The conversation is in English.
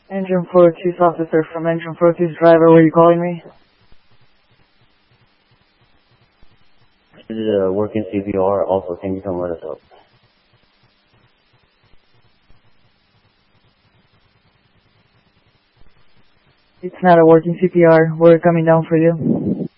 Engine 402's officer from Engine 402's driver, were you calling me? This is a working CPR. Also, can you come let us up? It's not a working CPR. We're coming down for you.